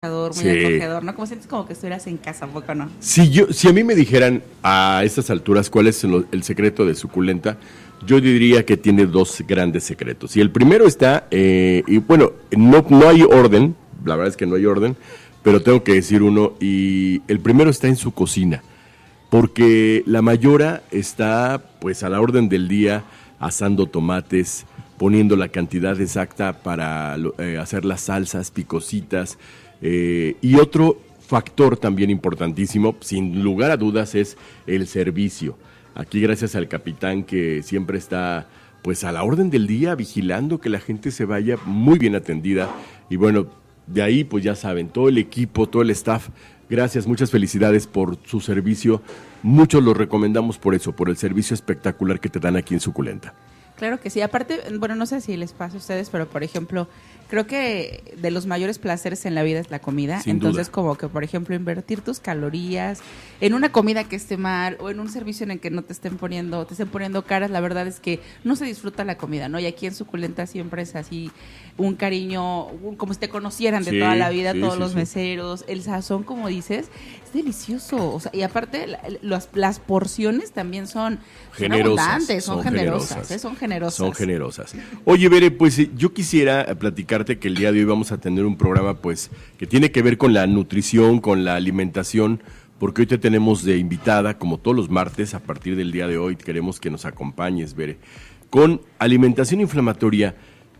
muy Sí. acogedor, ¿no? Como sientes como que estuvieras en casa, ¿a poco no? Si a mí me dijeran a estas alturas cuál es el secreto de Suculenta, yo diría que tiene dos grandes secretos. Y el primero está, y bueno, no hay orden, la verdad es que no hay orden, pero tengo que decir uno, y el primero está en su cocina, porque la mayora está pues a la orden del día asando tomates, poniendo la cantidad exacta para hacer las salsas picositas, y otro factor también importantísimo, sin lugar a dudas, es el servicio. Aquí gracias al capitán que siempre está pues a la orden del día vigilando que la gente se vaya muy bien atendida y bueno, de ahí pues ya saben, todo el equipo, todo el staff, gracias, muchas felicidades por su servicio, muchos los recomendamos por eso, por el servicio espectacular que te dan aquí en Suculenta. Claro que sí. Aparte, bueno, no sé si les pasa a ustedes, pero por ejemplo, creo que de los mayores placeres en la vida es la comida. Sin Entonces, duda. como que, por ejemplo, invertir tus calorías en una comida que esté mal o en un servicio en el que no te estén poniendo caras, la verdad es que no se disfruta la comida, ¿no? Y aquí en Suculenta siempre es así un cariño, como si te conocieran de Sí, toda la vida, sí, todos sí, los sí. meseros, el sazón, como dices, es delicioso. O sea, y aparte, las porciones también son Generosas, abundantes, son generosas, son generosas. Son generosas. Oye, Bere, pues yo quisiera platicarte que el día de hoy vamos a tener un programa pues que tiene que ver con la nutrición, con la alimentación, porque hoy te tenemos de invitada, como todos los martes, a partir del día de hoy queremos que nos acompañes, Bere, con alimentación inflamatoria.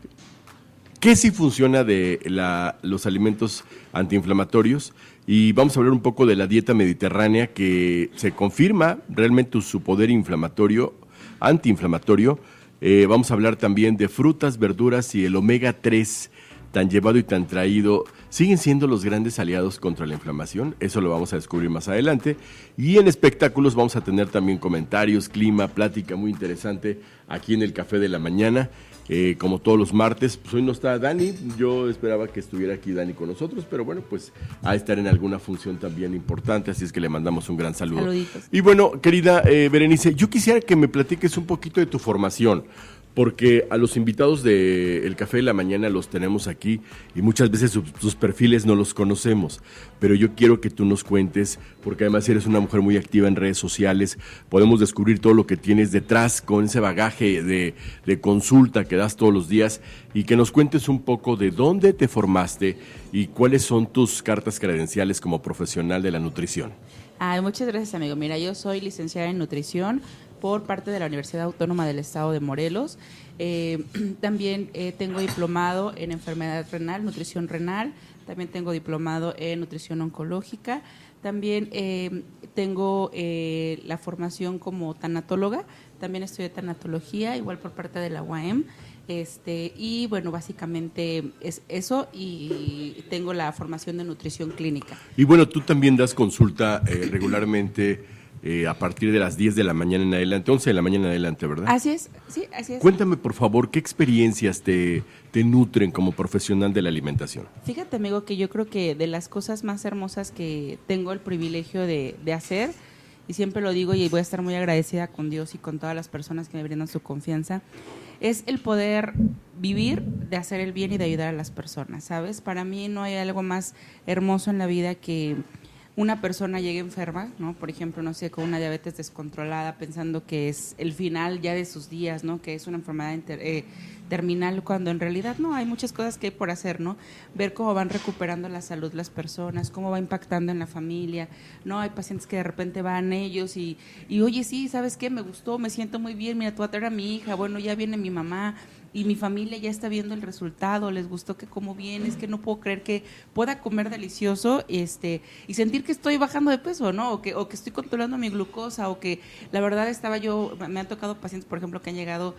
¿Qué sí funciona de los alimentos antiinflamatorios? Y vamos a hablar un poco de la dieta mediterránea que se confirma realmente su poder inflamatorio, antiinflamatorio. Vamos a hablar también de frutas, verduras y el omega 3 tan llevado y tan traído. ¿Siguen siendo los grandes aliados contra la inflamación? Eso lo vamos a descubrir más adelante. Y en espectáculos vamos a tener también comentarios, clima, plática muy interesante aquí en el Café de la Mañana. Como todos los martes, pues hoy no está Dani, yo esperaba que estuviera aquí Dani con nosotros, pero bueno, pues a estar en alguna función también importante, así es que le mandamos un gran saludo. Saluditos. Y bueno, querida Berenice, yo quisiera que me platiques un poquito de tu formación, porque a los invitados del Café de la Mañana los tenemos aquí y muchas veces sus perfiles no los conocemos, pero yo quiero que tú nos cuentes, porque además eres una mujer muy activa en redes sociales, podemos descubrir todo lo que tienes detrás con ese bagaje de consulta que das todos los días y que nos cuentes un poco de dónde te formaste y cuáles son tus cartas credenciales como profesional de la nutrición. Ay, muchas gracias, amigo. Mira, yo soy licenciada en nutrición por parte de la Universidad Autónoma del Estado de Morelos. También tengo diplomado en enfermedad renal, nutrición renal. También tengo diplomado en nutrición oncológica. También tengo la formación como tanatóloga. También estudié tanatología, igual por parte de la UAM. Y bueno, básicamente es eso y tengo la formación de nutrición clínica. Y bueno, tú también das consulta regularmente a partir de las 10 de la mañana en adelante, 11 de la mañana en adelante, ¿verdad? Así es, sí, así es. Cuéntame, por favor, ¿qué experiencias te nutren como profesional de la alimentación? Fíjate, amigo, que yo creo que de las cosas más hermosas que tengo el privilegio de hacer, y siempre lo digo y voy a estar muy agradecida con Dios y con todas las personas que me brindan su confianza, es el poder vivir de hacer el bien y de ayudar a las personas, ¿sabes? Para mí no hay algo más hermoso en la vida que una persona llegue enferma, ¿no? Por ejemplo, no sé, con una diabetes descontrolada, pensando que es el final ya de sus días, ¿no? Que es una enfermedad terminal, cuando en realidad no, hay muchas cosas que hay por hacer, ¿no? Ver cómo van recuperando la salud las personas, cómo va impactando en la familia, ¿no? Hay pacientes que de repente van ellos y oye, sí, ¿sabes qué? Me gustó, me siento muy bien, mira, tú vas a traer a mi hija, bueno, ya viene mi mamá, y mi familia ya está viendo el resultado, les gustó que como bien, es que no puedo creer que pueda comer delicioso y sentir que estoy bajando de peso, ¿no? O que estoy controlando mi glucosa, o que la verdad me han tocado pacientes, por ejemplo, que han llegado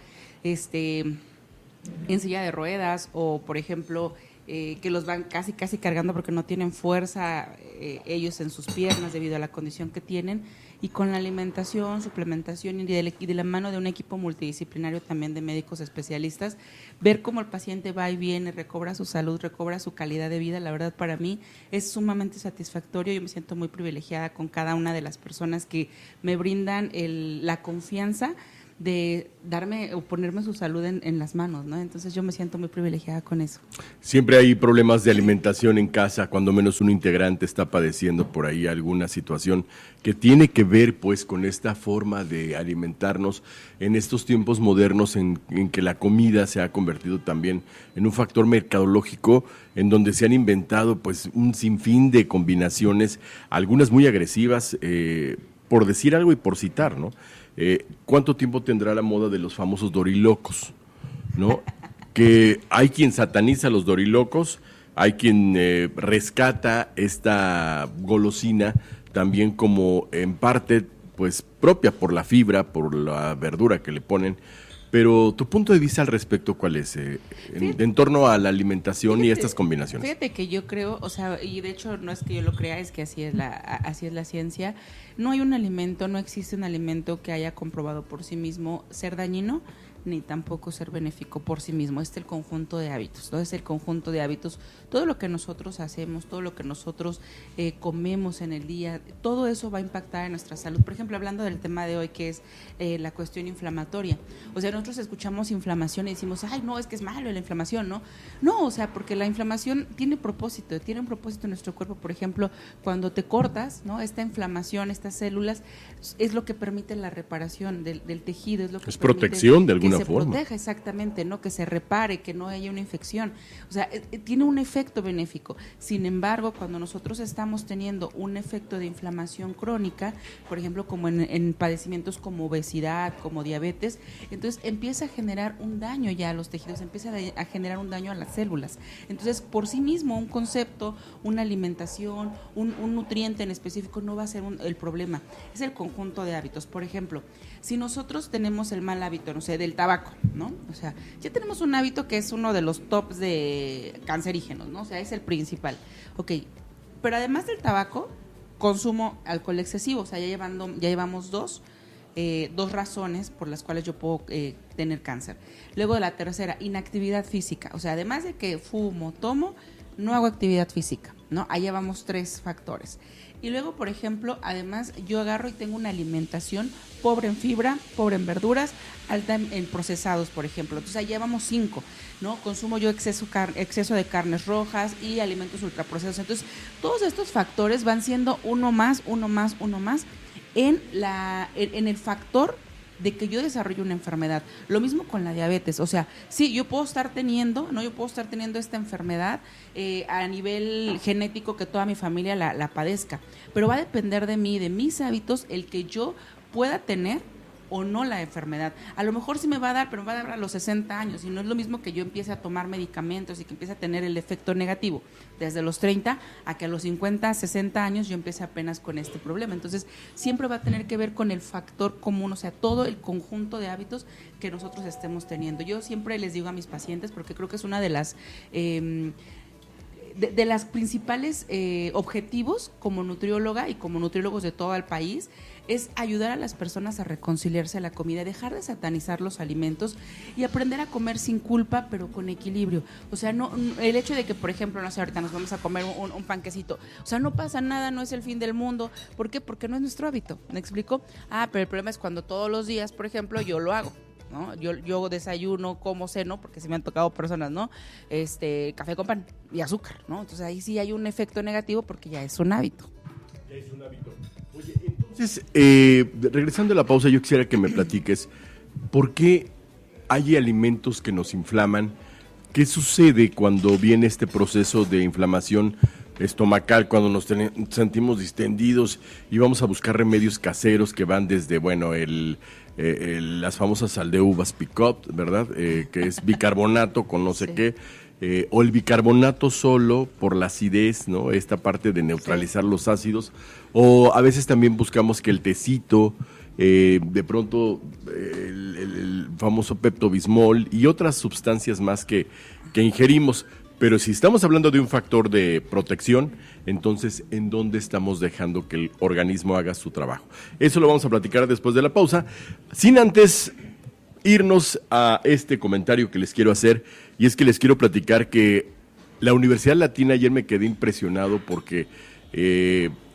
en silla de ruedas, o por ejemplo que los van casi cargando porque no tienen fuerza ellos en sus piernas debido a la condición que tienen, y con la alimentación, suplementación y de la mano de un equipo multidisciplinario también de médicos especialistas, ver cómo el paciente va y viene, recobra su salud, recobra su calidad de vida, la verdad para mí es sumamente satisfactorio. Yo me siento muy privilegiada con cada una de las personas que me brindan la confianza de darme o ponerme su salud en las manos, ¿no? Entonces yo me siento muy privilegiada con eso. Siempre hay problemas de alimentación en casa, cuando menos un integrante está padeciendo por ahí alguna situación que tiene que ver pues con esta forma de alimentarnos en estos tiempos modernos en que la comida se ha convertido también en un factor mercadológico en donde se han inventado pues un sinfín de combinaciones, algunas muy agresivas, por decir algo y por citar, ¿no? ¿Cuánto tiempo tendrá la moda de los famosos dorilocos? ¿No? Que hay quien sataniza a los dorilocos, hay quien rescata esta golosina también como en parte pues propia por la fibra, por la verdura que le ponen. Pero tu punto de vista al respecto, ¿cuál es? En torno a la alimentación y estas combinaciones. Fíjate que yo creo, o sea, y de hecho no es que yo lo crea, es que así es la ciencia. No hay un alimento, no existe un alimento que haya comprobado por sí mismo ser dañino, ni tampoco ser benéfico por sí mismo. Es el conjunto de hábitos, ¿no? Es el conjunto de hábitos. Todo lo que nosotros hacemos, todo lo que nosotros comemos en el día, todo eso va a impactar en nuestra salud. Por ejemplo, hablando del tema de hoy, que es la cuestión inflamatoria. O sea, nosotros escuchamos inflamación y decimos, ay, no, es que es malo la inflamación, ¿no? No, o sea, porque la inflamación tiene un propósito en nuestro cuerpo. Por ejemplo, cuando te cortas, ¿no? Esta inflamación, estas células, es lo que permite la reparación del tejido, es lo que es protección de alguna que forma. Se proteja, exactamente, ¿no? Que se repare, que no haya una infección. O sea, tiene un efecto benéfico. Sin embargo, cuando nosotros estamos teniendo un efecto de inflamación crónica, por ejemplo, como en padecimientos como obesidad, como diabetes, entonces empieza a generar un daño ya a los tejidos, empieza a generar un daño a las células. Entonces, por sí mismo, un concepto, una alimentación, un nutriente en específico no va a ser el problema. Es el conjunto de hábitos. Por ejemplo, si nosotros tenemos el mal hábito, no sé, del tabaco, ¿no? O sea, ya tenemos un hábito que es uno de los tops de cancerígenos, ¿no? O sea, es el principal. Ok, pero además del tabaco, consumo alcohol excesivo. O sea, ya llevamos dos razones por las cuales yo puedo tener cáncer. Luego la tercera, inactividad física. O sea, además de que fumo, tomo, no hago actividad física, ¿no? Ahí llevamos 3 factores. Y luego, por ejemplo, además yo agarro y tengo una alimentación pobre en fibra, pobre en verduras, alta en procesados, por ejemplo. Entonces ahí llevamos 5, ¿no? Consumo yo exceso de carnes rojas y alimentos ultraprocesados. Entonces, todos estos factores van siendo uno más en el factor de que yo desarrollo una enfermedad. Lo mismo con la diabetes. O sea, sí, yo puedo estar teniendo esta enfermedad a nivel genético, que toda mi familia la padezca, pero va a depender de mí, de mis hábitos, el que yo pueda tener o no la enfermedad. A lo mejor sí me va a dar, pero me va a dar a los 60 años, y no es lo mismo que yo empiece a tomar medicamentos y que empiece a tener el efecto negativo desde los 30 a que a los 50, 60 años yo empiece apenas con este problema. Entonces, siempre va a tener que ver con el factor común, o sea, todo el conjunto de hábitos que nosotros estemos teniendo. Yo siempre les digo a mis pacientes, porque creo que es una de las de las principales objetivos como nutrióloga y como nutriólogos de todo el país, es ayudar a las personas a reconciliarse a la comida, dejar de satanizar los alimentos y aprender a comer sin culpa, pero con equilibrio. O sea, no el hecho de que, por ejemplo, no sé, ahorita nos vamos a comer un panquecito, o sea, no pasa nada, no es el fin del mundo. ¿Por qué? Porque no es nuestro hábito. ¿Me explico? Pero el problema es cuando todos los días, por ejemplo, yo lo hago, ¿no? Yo desayuno, como, ceno, porque se me han tocado personas, ¿no? Café con pan y azúcar, ¿no? Entonces ahí sí hay un efecto negativo porque ya es un hábito. Ya es un hábito. Oye, entonces, regresando a la pausa, yo quisiera que me platiques por qué hay alimentos que nos inflaman. ¿Qué sucede cuando viene este proceso de inflamación estomacal, cuando nos sentimos distendidos y vamos a buscar remedios caseros que van desde, bueno, las famosas sal de uvas Picot, ¿verdad? Que es bicarbonato con no sé Sí. qué, o el bicarbonato solo por la acidez, ¿no? Esta parte de neutralizar los ácidos, o a veces también buscamos que el tecito, de pronto el famoso Pepto-Bismol y otras sustancias más que ingerimos. Pero si estamos hablando de un factor de protección, entonces, ¿en dónde estamos dejando que el organismo haga su trabajo? Eso lo vamos a platicar después de la pausa, sin antes irnos a este comentario que les quiero hacer, y es que les quiero platicar que la Universidad Latina, ayer me quedé impresionado porque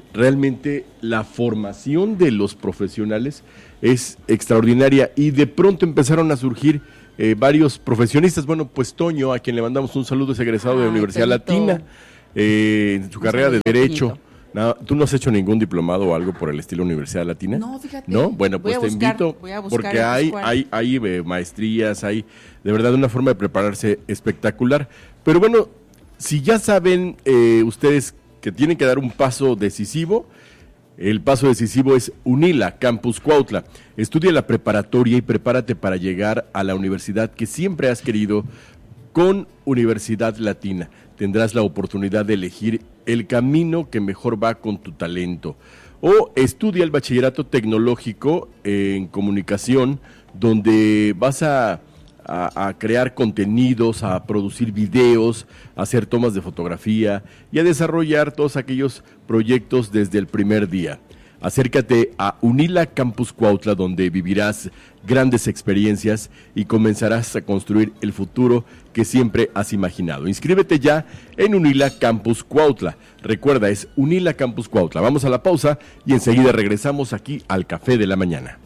realmente la formación de los profesionales es extraordinaria y de pronto empezaron a surgir varios profesionistas. Bueno, pues Toño, a quien le mandamos un saludo, es egresado de la Universidad Latina, en su carrera de Derecho. No, ¿tú no has hecho ningún diplomado o algo por el estilo Universidad Latina? No, fíjate. ¿No? Bueno, pues te invito, porque hay maestrías, hay de verdad una forma de prepararse espectacular. Pero bueno, si ya saben ustedes que tienen que dar un paso decisivo, el paso decisivo es UNILA, Campus Cuautla. Estudia la preparatoria y prepárate para llegar a la universidad que siempre has querido con Universidad Latina. Tendrás la oportunidad de elegir el camino que mejor va con tu talento. O estudia el bachillerato tecnológico en comunicación, donde vas a crear contenidos, a producir videos, a hacer tomas de fotografía y a desarrollar todos aquellos proyectos desde el primer día. Acércate a UNILA Campus Cuautla, donde vivirás grandes experiencias y comenzarás a construir el futuro que siempre has imaginado. Inscríbete ya en UNILA Campus Cuautla. Recuerda, es UNILA Campus Cuautla. Vamos a la pausa y enseguida regresamos aquí al Café de la Mañana.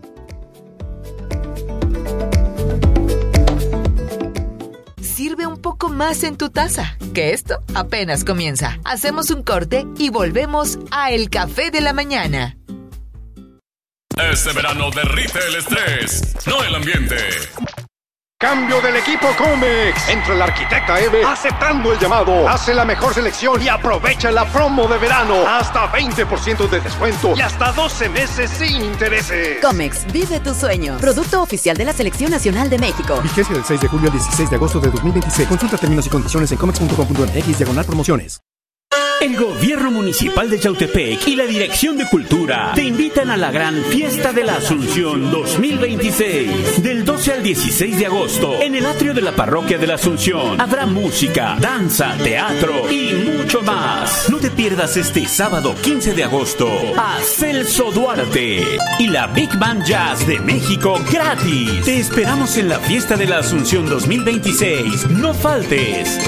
Sirve un poco más en tu taza, que esto apenas comienza. Hacemos un corte y volvemos a El Café de la Mañana. Este verano derrite el estrés, no el ambiente. Cambio del equipo Comex. Entra el arquitecta Eve aceptando el llamado. Hace la mejor selección y aprovecha la promo de verano. Hasta 20% de descuento y hasta 12 meses sin intereses. Comex, vive tu sueño. Producto oficial de la Selección Nacional de México. Vigencia del 6 de julio al 16 de agosto de 2026. Consulta términos y condiciones en comex.com.mx/promociones. El Gobierno Municipal de Yautepec y la Dirección de Cultura te invitan a la gran Fiesta de la Asunción 2026. Del 12 al 16 de agosto, en el atrio de la Parroquia de la Asunción, habrá música, danza, teatro y mucho más. No te pierdas este sábado 15 de agosto a Celso Duarte y la Big Band Jazz de México gratis. Te esperamos en la Fiesta de la Asunción 2026. No faltes.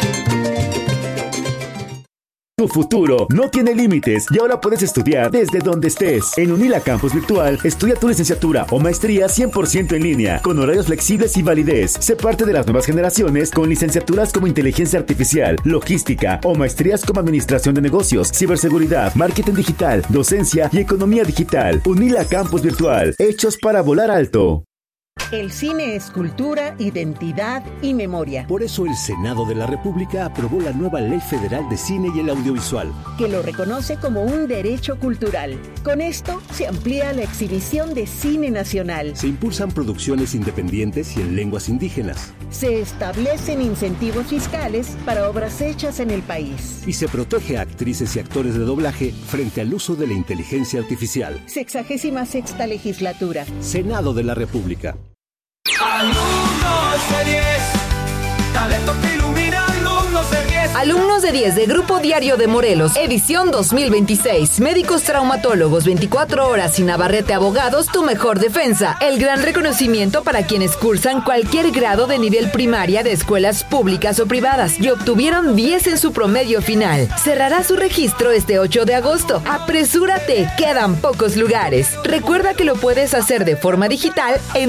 Tu futuro no tiene límites y ahora puedes estudiar desde donde estés. En UNILA Campus Virtual, estudia tu licenciatura o maestría 100% en línea, con horarios flexibles y validez. Sé parte de las nuevas generaciones con licenciaturas como Inteligencia Artificial, Logística o maestrías como Administración de Negocios, Ciberseguridad, Marketing Digital, Docencia y Economía Digital. UNILA Campus Virtual, hechos para volar alto. El cine es cultura, identidad y memoria. Por eso el Senado de la República aprobó la nueva Ley Federal de Cine y el Audiovisual, que lo reconoce como un derecho cultural. Con esto se amplía la exhibición de cine nacional. Se impulsan producciones independientes y en lenguas indígenas. Se establecen incentivos fiscales para obras hechas en el país. Y se protege a actrices y actores de doblaje frente al uso de la inteligencia artificial. 66ª legislatura. Senado de la República. Alumnos de 10, talento que ilumina, alumnos de 10. Alumnos de 10 de Grupo Diario de Morelos, edición 2026. Médicos traumatólogos, 24 horas y Navarrete Abogados, tu mejor defensa. El gran reconocimiento para quienes cursan cualquier grado de nivel primaria de escuelas públicas o privadas y obtuvieron 10 en su promedio final. Cerrará su registro este 8 de agosto. Apresúrate, quedan pocos lugares. Recuerda que lo puedes hacer de forma digital en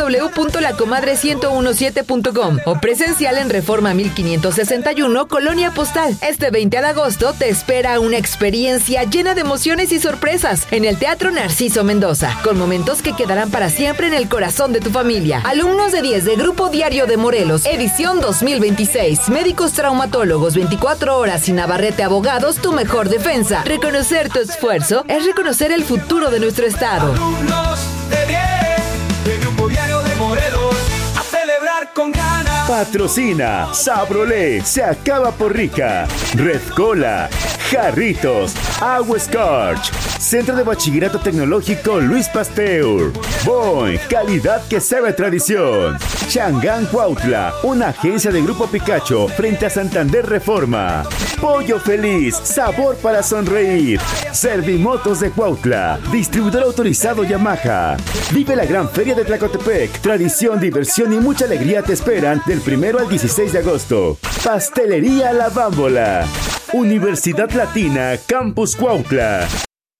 www.lacomadre1017.com o presencial en Reforma 1561, Colonia Postal. Este 20 de agosto te espera una experiencia llena de emociones y sorpresas en el Teatro Narciso Mendoza, con momentos que quedarán para siempre en el corazón de tu familia. Alumnos de 10 de Grupo Diario de Morelos, edición 2026. Médicos traumatólogos, 24 horas y Navarrete Abogados, tu mejor defensa. Reconocer tu esfuerzo es reconocer el futuro de nuestro estado. Alumnos de 10 de Grupo Diario de Morelos, a celebrar con ganas. Patrocina Sabrolé, se acaba por rica. Red Cola, Jarritos, Agua Scorch, Centro de Bachillerato Tecnológico Luis Pasteur, Boing, calidad que sabe tradición. Changán Cuautla, una agencia de Grupo Picacho frente a Santander Reforma. Pollo Feliz, sabor para sonreír. Servimotos de Cuautla, distribuidor autorizado Yamaha. Vive la gran feria de Tlacotepec, tradición, diversión y mucha alegría te esperan del 1 al 16 de agosto. Pastelería La Bámbola. Universidad Latina Campus Cuautla.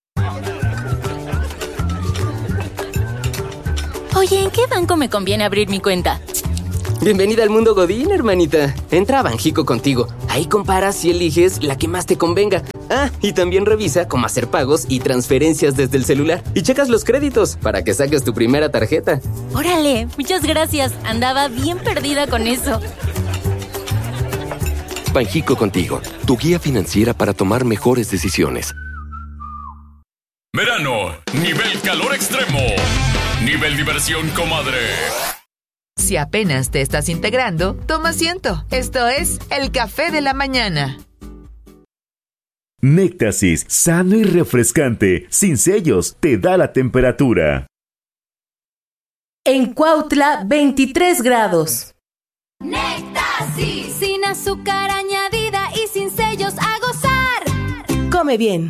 Oye, ¿en qué banco me conviene abrir mi cuenta? Bienvenida al mundo Godín, hermanita. Entra a Banjico contigo. Ahí comparas y eliges la que más te convenga. Ah, y también revisa cómo hacer pagos y transferencias desde el celular. Y checas los créditos para que saques tu primera tarjeta. Órale, muchas gracias. Andaba bien perdida con eso. Banjico contigo, tu guía financiera para tomar mejores decisiones. Verano, nivel calor extremo. Nivel diversión comadre. Si apenas te estás integrando, toma asiento. Esto es el Café de la Mañana. Néctasis, sano y refrescante, sin sellos, te da la temperatura. En Cuautla, 23 grados. Néctasis, sin azúcar añadida y sin sellos, a gozar. Come bien.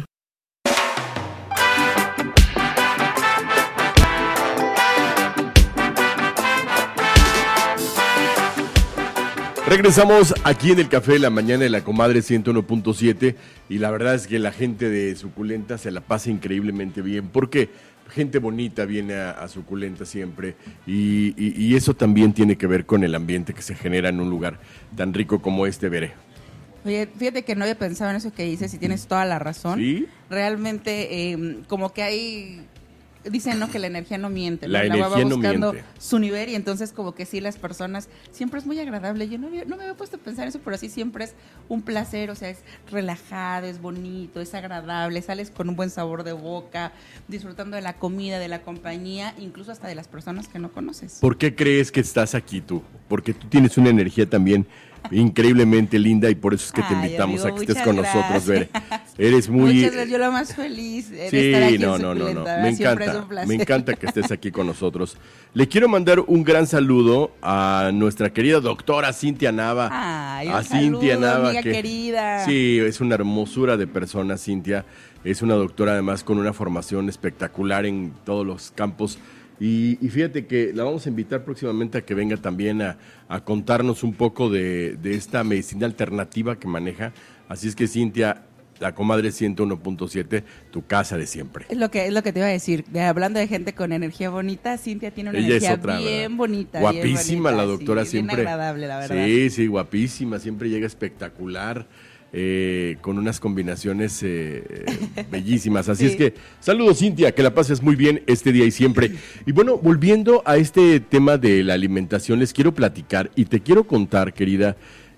Regresamos aquí en el Café de la Mañana de la Comadre 101.7 y la verdad es que la gente de Suculenta se la pasa increíblemente bien porque gente bonita viene a Suculenta siempre y eso también tiene que ver con el ambiente que se genera en un lugar tan rico como este, Veré. Oye, fíjate que no había pensado en eso que dices y tienes toda la razón. ¿Sí? Realmente como que hay... Dicen, ¿no? Que la energía no miente. La energía va no buscando miente. su nivel y entonces como que sí, las personas, siempre es muy agradable. Yo no me había puesto a pensar eso, pero así siempre es un placer, o sea, es relajado, es bonito, es agradable, sales con un buen sabor de boca, disfrutando de la comida, de la compañía, incluso hasta de las personas que no conoces. ¿Por qué crees que estás aquí tú? Porque tú tienes una energía también increíblemente linda y por eso es que te invitamos amigo, a que estés con nosotros, Veré. Eres Muchas muy... gracias, yo lo más feliz de Sí, estar aquí no, en no, Suculenta, me siempre encanta, es un placer. me encanta que estés aquí con nosotros. Le quiero mandar un gran saludo a nuestra querida doctora Cintia Nava. Ay, a un Cintia saludo, Nava, amiga que querida. Sí, es una hermosura de persona, Cintia. Es una doctora además con una formación espectacular en todos los campos. Y fíjate que la vamos a invitar próximamente a que venga también a contarnos un poco de esta medicina alternativa que maneja. Así es que, Cintia, la Comadre 101.7, tu casa de siempre. Es lo que te iba a decir. Hablando de gente con energía bonita, Cintia tiene una Ella energía es otra, bien ¿verdad? bonita. Guapísima bien bonita, la doctora, sí, siempre. Bien agradable, la verdad. Sí, guapísima, siempre llega espectacular. Con unas combinaciones bellísimas. Así es que, saludos, Cintia, que la pases muy bien este día y siempre. Y bueno, volviendo a este tema de la alimentación, les quiero platicar y te quiero contar, querida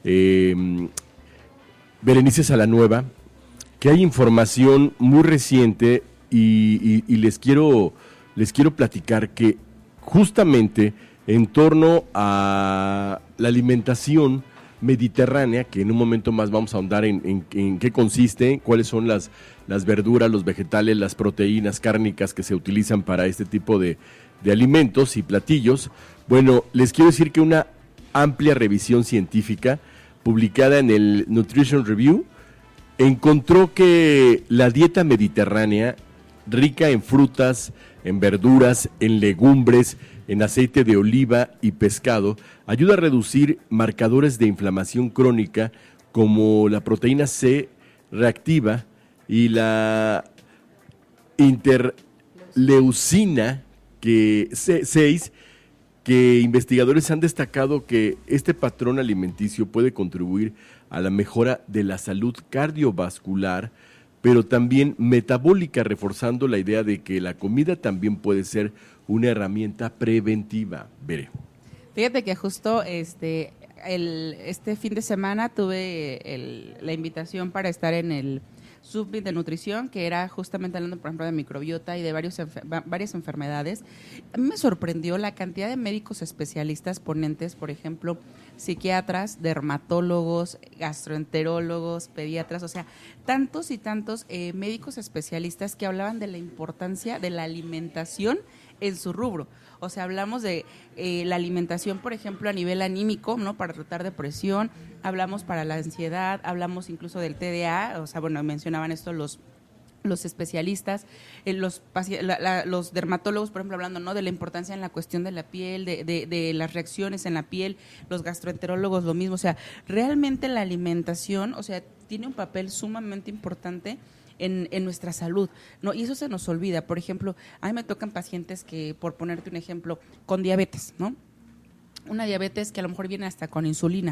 Berenice Salanueva, que hay información muy reciente y les quiero platicar que justamente en torno a la alimentación mediterránea, que en un momento más vamos a ahondar en qué consiste, cuáles son las verduras, los vegetales, las proteínas cárnicas que se utilizan para este tipo de alimentos y platillos. Bueno, les quiero decir que una amplia revisión científica publicada en el Nutrition Review encontró que la dieta mediterránea, rica en frutas, en verduras, en legumbres, en aceite de oliva y pescado, ayuda a reducir marcadores de inflamación crónica como la proteína C reactiva y la interleucina 6, que investigadores han destacado que este patrón alimenticio puede contribuir a la mejora de la salud cardiovascular, pero también metabólica, reforzando la idea de que la comida también puede ser una herramienta preventiva. Veré. Fíjate que justo este fin de semana tuve la invitación para estar en el Summit de Nutrición, que era justamente hablando, por ejemplo, de microbiota y de varias enfermedades. A mí me sorprendió la cantidad de médicos especialistas ponentes, por ejemplo, psiquiatras, dermatólogos, gastroenterólogos, pediatras, o sea, tantos y tantos médicos especialistas que hablaban de la importancia de la alimentación en su rubro. O sea, hablamos de la alimentación, por ejemplo, a nivel anímico, ¿no? Para tratar depresión, hablamos para la ansiedad, hablamos incluso del TDA, o sea, bueno, mencionaban esto los especialistas, los dermatólogos, por ejemplo, hablando, ¿no? De la importancia en la cuestión de la piel, de las reacciones en la piel, los gastroenterólogos lo mismo, o sea, realmente la alimentación, o sea, tiene un papel sumamente importante en nuestra salud, ¿no? Y eso se nos olvida. Por ejemplo, a mí me tocan pacientes que, por ponerte un ejemplo, con diabetes, ¿no? Una diabetes que a lo mejor viene hasta con insulina.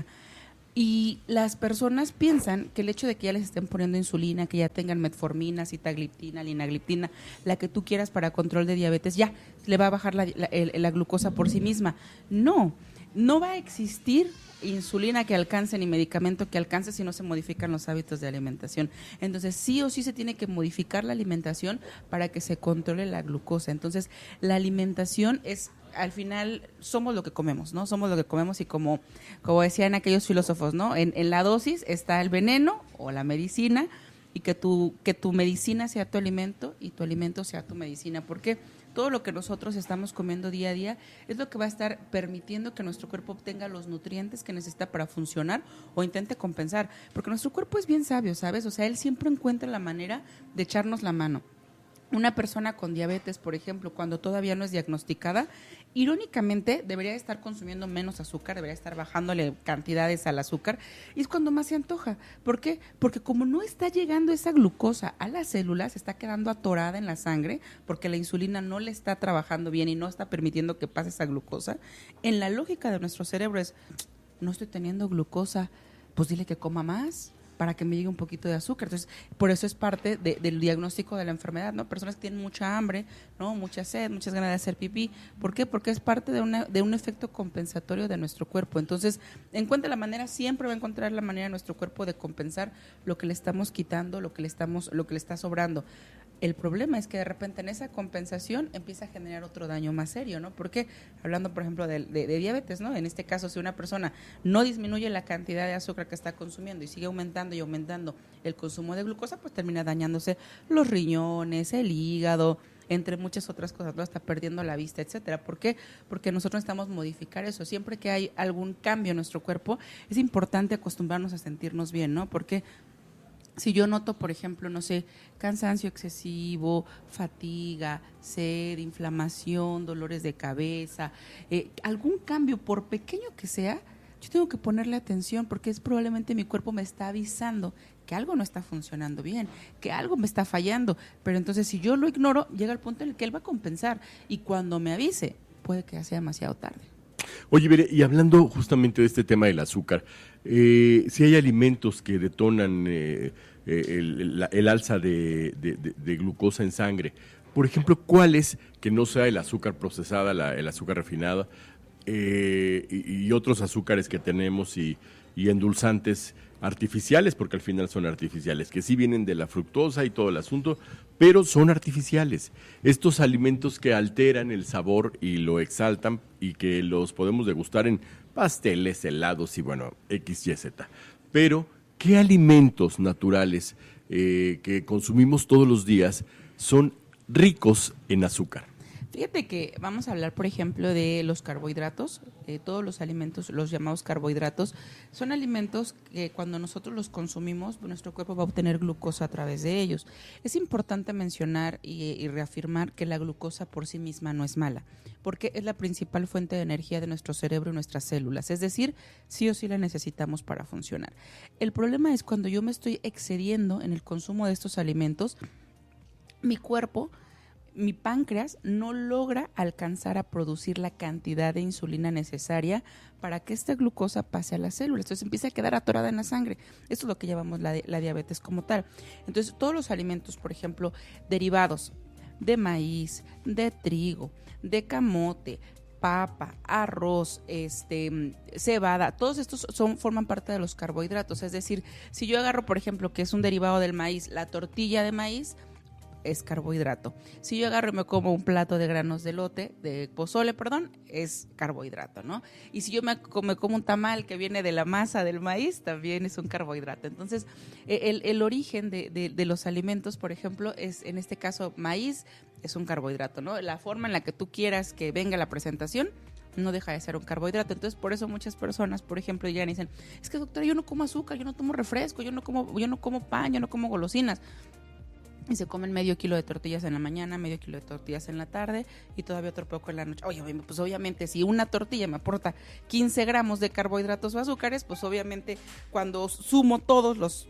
Y las personas piensan que el hecho de que ya les estén poniendo insulina, que ya tengan metformina, sitagliptina, linagliptina, la que tú quieras para control de diabetes, ya le va a bajar la glucosa por sí misma. No va a existir insulina que alcance ni medicamento que alcance si no se modifican los hábitos de alimentación. Entonces sí o sí se tiene que modificar la alimentación para que se controle la glucosa. Entonces la alimentación es, al final somos lo que comemos, ¿no? Somos lo que comemos, y como decían aquellos filósofos, ¿no? En la dosis está el veneno o la medicina, y que tu medicina sea tu alimento y tu alimento sea tu medicina. ¿Por qué? Todo lo que nosotros estamos comiendo día a día es lo que va a estar permitiendo que nuestro cuerpo obtenga los nutrientes que necesita para funcionar o intente compensar. Porque nuestro cuerpo es bien sabio, ¿sabes? O sea, él siempre encuentra la manera de echarnos la mano. Una persona con diabetes, por ejemplo, cuando todavía no es diagnosticada, irónicamente debería estar consumiendo menos azúcar, debería estar bajándole cantidades al azúcar, y es cuando más se antoja. ¿Por qué? Porque como no está llegando esa glucosa a las células, está quedando atorada en la sangre, porque la insulina no le está trabajando bien y no está permitiendo que pase esa glucosa. En la lógica de nuestro cerebro es, no estoy teniendo glucosa, pues dile que coma más para que me llegue un poquito de azúcar. Entonces, por eso es parte del diagnóstico de la enfermedad, ¿no? Personas que tienen mucha hambre, ¿no? Mucha sed, muchas ganas de hacer pipí. ¿Por qué? Porque es parte de un efecto compensatorio de nuestro cuerpo. Entonces, encuentra la manera, siempre va a encontrar la manera de nuestro cuerpo de compensar lo que le estamos quitando, lo que le está sobrando. El problema es que de repente en esa compensación empieza a generar otro daño más serio, ¿no? Porque hablando, por ejemplo, de diabetes, ¿no? En este caso, si una persona no disminuye la cantidad de azúcar que está consumiendo y sigue aumentando y aumentando el consumo de glucosa, pues termina dañándose los riñones, el hígado, entre muchas otras cosas, ¿no? Está perdiendo la vista, etcétera. ¿Por qué? Porque nosotros necesitamos modificar eso. Siempre que hay algún cambio en nuestro cuerpo, es importante acostumbrarnos a sentirnos bien, ¿no? Porque si yo noto, por ejemplo, no sé, cansancio excesivo, fatiga, sed, inflamación, dolores de cabeza, algún cambio, por pequeño que sea, yo tengo que ponerle atención, porque es probablemente mi cuerpo me está avisando que algo no está funcionando bien, que algo me está fallando. Pero entonces, si yo lo ignoro, llega el punto en el que él va a compensar, y cuando me avise, puede que ya sea demasiado tarde. Oye, Bere, y hablando justamente de este tema del azúcar, si hay alimentos que detonan el alza de glucosa en sangre, por ejemplo, ¿cuáles, que no sea el azúcar procesada, el azúcar refinada, y otros azúcares que tenemos y endulzantes artificiales, porque al final son artificiales, que sí vienen de la fructosa y todo el asunto, pero son artificiales? Estos alimentos que alteran el sabor y lo exaltan, y que los podemos degustar en pasteles, helados y bueno, X, Y, Z. Pero, ¿qué alimentos naturales que consumimos todos los días son ricos en azúcar? Fíjate que vamos a hablar, por ejemplo, de los carbohidratos. Todos los alimentos, los llamados carbohidratos, son alimentos que cuando nosotros los consumimos, nuestro cuerpo va a obtener glucosa a través de ellos. Es importante mencionar y reafirmar que la glucosa por sí misma no es mala, porque es la principal fuente de energía de nuestro cerebro y nuestras células. Es decir, sí o sí la necesitamos para funcionar. El problema es cuando yo me estoy excediendo en el consumo de estos alimentos, mi páncreas no logra alcanzar a producir la cantidad de insulina necesaria para que esta glucosa pase a las células. Entonces empieza a quedar atorada en la sangre. Esto es lo que llamamos la diabetes como tal. Entonces todos los alimentos, por ejemplo, derivados de maíz, de trigo, de camote, papa, arroz, cebada, todos estos forman parte de los carbohidratos. Es decir, si yo agarro, por ejemplo, que es un derivado del maíz, la tortilla de maíz, es carbohidrato. Si yo agarro y me como un plato de granos de elote, de pozole, es carbohidrato, ¿no? Y si yo me como un tamal que viene de la masa del maíz, también es un carbohidrato. Entonces, el origen de los alimentos, por ejemplo, es, en este caso, maíz, es un carbohidrato, ¿no? La forma en la que tú quieras que venga la presentación no deja de ser un carbohidrato. Entonces, por eso muchas personas, por ejemplo, ya dicen, es que doctora, yo no como azúcar, yo no tomo refresco, yo no como pan, yo no como golosinas. Y se comen medio kilo de tortillas en la mañana, medio kilo de tortillas en la tarde y todavía otro poco en la noche. Oye, pues obviamente si una tortilla me aporta 15 gramos de carbohidratos o azúcares, pues obviamente cuando sumo todos los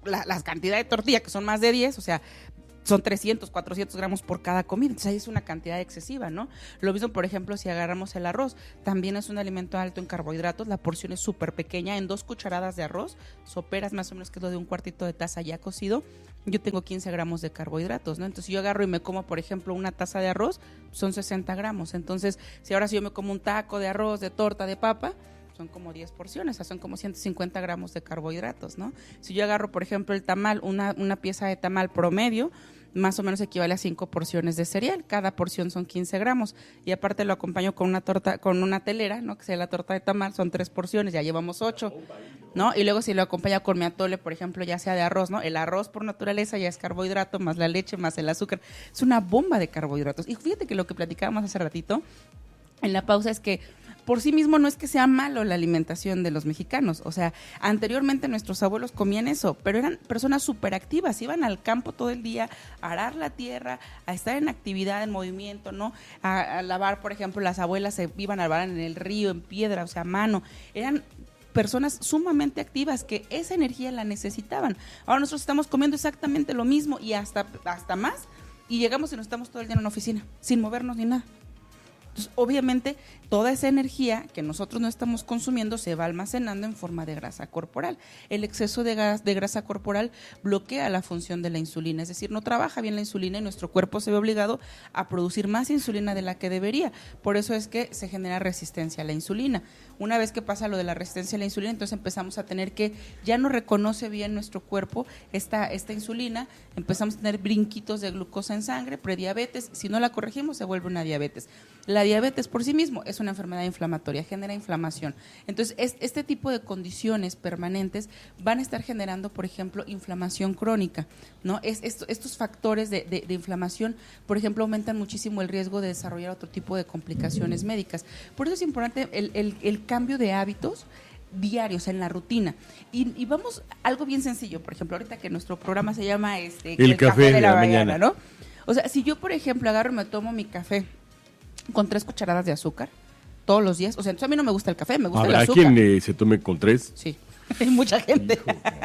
las cantidades de tortilla, que son más de 10, o sea, son 300, 400 gramos por cada comida, entonces ahí es una cantidad excesiva, ¿no? Lo mismo, por ejemplo, si agarramos el arroz, también es un alimento alto en carbohidratos, la porción es súper pequeña, en 2 cucharadas de arroz, soperas más o menos, que es lo de un cuartito de taza ya cocido, yo tengo 15 gramos de carbohidratos, ¿no? Entonces, si yo agarro y me como, por ejemplo, una taza de arroz, son 60 gramos, entonces, si ahora si yo me como un taco de arroz, de torta, de papa, son como 10 porciones, o sea, son como 150 gramos de carbohidratos, ¿no? Si yo agarro, por ejemplo, el tamal, una pieza de tamal promedio, más o menos equivale a 5 porciones de cereal, cada porción son 15 gramos, y aparte lo acompaño con una torta, con una telera, ¿no? Que sea la torta de tamal, son 3 porciones, ya llevamos 8, ¿no? Y luego si lo acompaño con mi atole, por ejemplo, ya sea de arroz, ¿no? El arroz por naturaleza ya es carbohidrato, más la leche, más el azúcar, es una bomba de carbohidratos. Y fíjate que lo que platicábamos hace ratito, en la pausa, es que por sí mismo no es que sea malo la alimentación de los mexicanos, o sea, anteriormente nuestros abuelos comían eso, pero eran personas súper activas, iban al campo todo el día a arar la tierra, a estar en actividad, en movimiento, ¿no? A lavar, por ejemplo, las abuelas se iban a lavar en el río, en piedra, o sea, a mano, eran personas sumamente activas que esa energía la necesitaban. Ahora nosotros estamos comiendo exactamente lo mismo y hasta más, y llegamos y nos estamos todo el día en una oficina, sin movernos ni nada. Entonces, obviamente, toda esa energía que nosotros no estamos consumiendo se va almacenando en forma de grasa corporal. El exceso de grasa corporal bloquea la función de la insulina, es decir, no trabaja bien la insulina y nuestro cuerpo se ve obligado a producir más insulina de la que debería. Por eso es que se genera resistencia a la insulina. Una vez que pasa lo de la resistencia a la insulina, entonces empezamos a tener que, ya no reconoce bien nuestro cuerpo esta insulina, empezamos a tener brinquitos de glucosa en sangre, prediabetes, si no la corregimos se vuelve una diabetes. La diabetes por sí mismo es una enfermedad inflamatoria, genera inflamación. Entonces, este tipo de condiciones permanentes van a estar generando, por ejemplo, inflamación crónica, ¿no? Estos factores de inflamación, por ejemplo, aumentan muchísimo el riesgo de desarrollar otro tipo de complicaciones médicas. Por eso es importante el cambio de hábitos diarios en la rutina. Y vamos, algo bien sencillo, por ejemplo, ahorita que nuestro programa se llama el café de la mañana, ¿no? O sea, si yo, por ejemplo, agarro y me tomo mi café con 3 cucharadas de azúcar todos los días, o sea, entonces a mí no me gusta el café, me gusta el azúcar. ¿Habrá quien se tome con 3? Sí, hay mucha gente.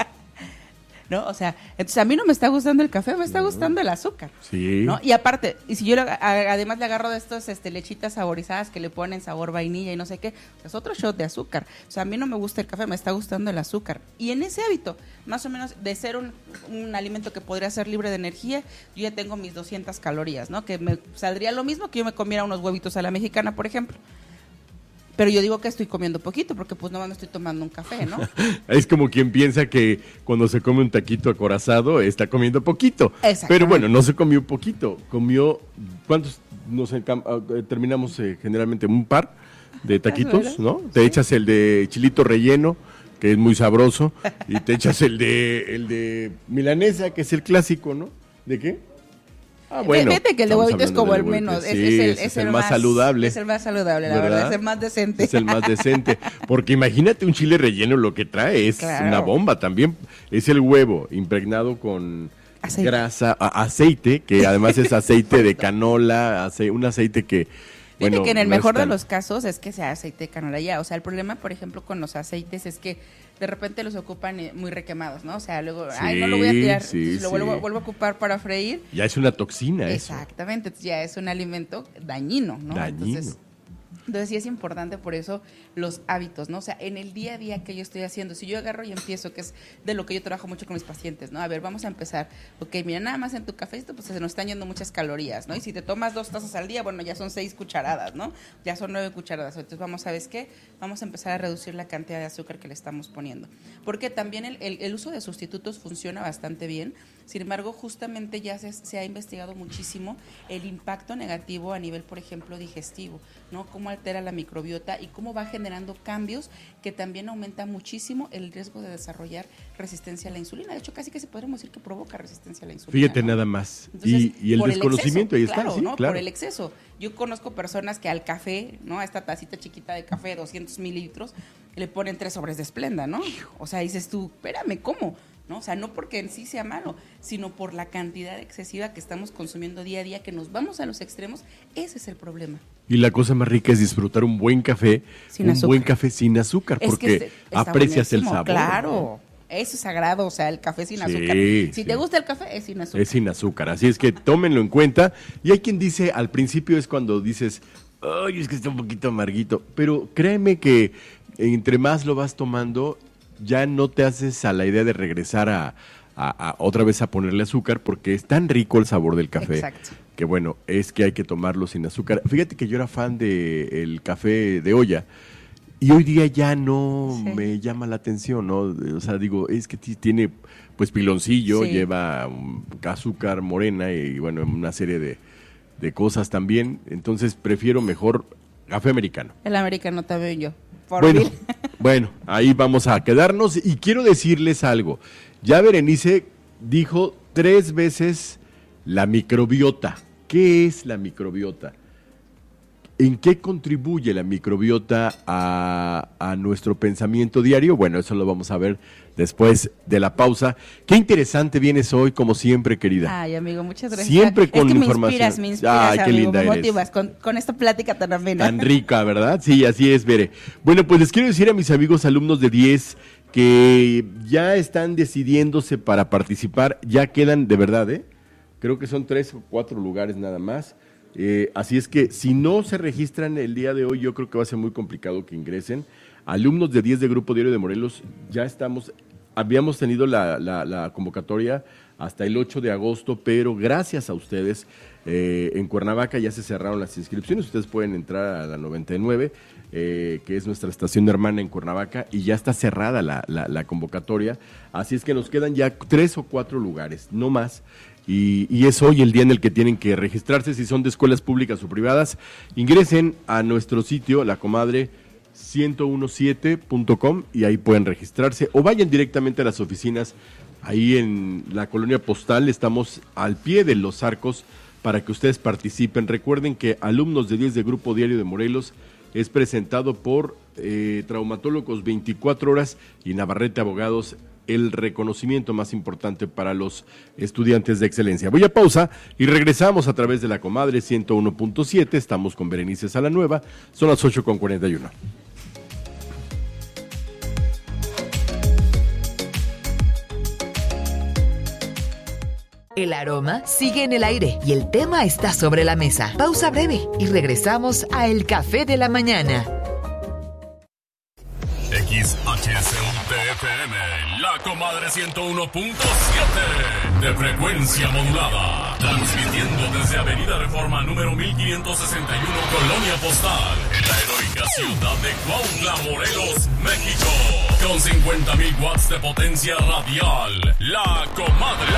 ¿No? O sea, entonces a mí no me está gustando el café, me está gustando el azúcar. Sí. ¿No? Y aparte, y si yo además le agarro de estos lechitas saborizadas que le ponen sabor vainilla y no sé qué, es otro shot de azúcar. O sea, a mí no me gusta el café, me está gustando el azúcar. Y en ese hábito, más o menos de ser un alimento que podría ser libre de energía, yo ya tengo mis 200 calorías, ¿no? Que me saldría lo mismo que yo me comiera unos huevitos a la mexicana, por ejemplo. Pero yo digo que estoy comiendo poquito porque pues no me estoy tomando un café, ¿no? Es como quien piensa que cuando se come un taquito acorazado está comiendo poquito. Pero bueno, no se comió poquito, comió, ¿cuántos? No sé, terminamos generalmente un par de taquitos, ¿no? Te echas el de chilito relleno, que es muy sabroso, y te echas el de milanesa, que es el clásico, ¿no? ¿De qué? Bueno, fíjate que el de huevito es como el menos, es el más saludable. Es el más saludable, la verdad, es el más decente. Es el más decente, porque imagínate un chile relleno, lo que trae es una bomba también. Es el huevo impregnado con grasa, aceite, que además es aceite de canola, un aceite que... Fíjate que en el mejor de los casos es que sea aceite de canola ya, o sea, el problema, por ejemplo, con los aceites es que de repente los ocupan muy requemados, ¿no? O sea, luego, no lo voy a tirar, lo vuelvo a ocupar para freír. Ya es una toxina. Exactamente, entonces ya es un alimento dañino, ¿no? Entonces sí es importante por eso los hábitos, ¿no? O sea, en el día a día que yo estoy haciendo, si yo agarro y empiezo, que es de lo que yo trabajo mucho con mis pacientes, ¿no? A ver, vamos a empezar. Ok, mira, nada más en tu café pues se nos están yendo muchas calorías, ¿no? Y si te tomas 2 tazas al día, bueno, ya son 6 cucharadas, ¿no? Ya son 9 cucharadas. Entonces vamos, ¿sabes qué? Vamos a empezar a reducir la cantidad de azúcar que le estamos poniendo. Porque también el uso de sustitutos funciona bastante bien. Sin embargo, justamente ya se ha investigado muchísimo el impacto negativo a nivel, por ejemplo, digestivo, ¿no? Cómo altera la microbiota y cómo va generando cambios que también aumenta muchísimo el riesgo de desarrollar resistencia a la insulina. De hecho, casi que podríamos decir que provoca resistencia a la insulina. Fíjate, ¿no? Nada más. Entonces, y el desconocimiento, ahí está. Claro, ¿no? Claro. Por el exceso. Yo conozco personas que al café, ¿no? A esta tacita chiquita de café, 200 mililitros, le ponen 3 sobres de Splenda, ¿no? O sea, dices tú, espérame, ¿cómo? ¿No? O sea, no porque en sí sea malo, sino por la cantidad excesiva que estamos consumiendo día a día, que nos vamos a los extremos, ese es el problema. Y la cosa más rica es disfrutar un buen café, buen café sin azúcar, porque aprecias el sabor. Claro, eso es sagrado, o sea, el café sin azúcar. Si te gusta el café, es sin azúcar. Es sin azúcar, así es que tómenlo en cuenta. Y hay quien dice, al principio es cuando dices, ay, es que está un poquito amarguito, pero créeme que entre más lo vas tomando, ya no te haces a la idea de regresar a otra vez a ponerle azúcar, porque es tan rico el sabor del café. Exacto. Que bueno, es que hay que tomarlo sin azúcar. Fíjate que yo era fan del café de olla y hoy día ya no me llama la atención, ¿no? O sea, digo, es que tiene pues piloncillo, lleva azúcar morena y bueno, una serie de cosas también. Entonces prefiero mejor café americano. El americano también yo. Bueno, ahí vamos a quedarnos y quiero decirles algo. Ya Berenice dijo 3 veces la microbiota. ¿Qué es la microbiota? ¿En qué contribuye la microbiota a nuestro pensamiento diario? Bueno, eso lo vamos a ver después de la pausa. Qué interesante vienes hoy, como siempre, querida. Ay, amigo, muchas gracias. Siempre con es que información. Me inspiras, Ay, qué amigo, linda me eres. motivas con esta plática tan amena. Tan rica, ¿verdad? Sí, así es, Bere. Bueno, pues les quiero decir a mis amigos alumnos de 10 que ya están decidiéndose para participar. Ya quedan, de verdad, creo que son 3 o 4 lugares nada más. Así es que si no se registran el día de hoy, yo creo que va a ser muy complicado que ingresen. Alumnos de 10 de Grupo Diario de Morelos, ya habíamos tenido la convocatoria hasta el 8 de agosto, pero gracias a ustedes, en Cuernavaca ya se cerraron las inscripciones. Ustedes pueden entrar a la 99, que es nuestra estación hermana en Cuernavaca, y ya está cerrada la convocatoria. Así es que nos quedan ya 3 o 4 lugares, no más. Y es hoy el día en el que tienen que registrarse. Si son de escuelas públicas o privadas, ingresen a nuestro sitio, lacomadre1017.com, y ahí pueden registrarse, o vayan directamente a las oficinas ahí en la colonia Postal. Estamos al pie de los arcos para que ustedes participen. Recuerden que Alumnos de 10 de Grupo Diario de Morelos es presentado por Traumatólogos 24 Horas y Navarrete Abogados, el reconocimiento más importante para los estudiantes de excelencia. Voy a pausa y regresamos a través de la Comadre 101.7. Estamos con Berenice Salanueva. Son las 8:41. El aroma sigue en el aire y el tema está sobre la mesa. Pausa breve y regresamos a El Café de la Mañana. XHCUTFM, La Comadre 101.7 de frecuencia modulada, transmitiendo desde Avenida Reforma número 1561, Colonia Postal, en la heroica ciudad de Cuautla, Morelos, México, con 50,000 watts de potencia radial. La Comadre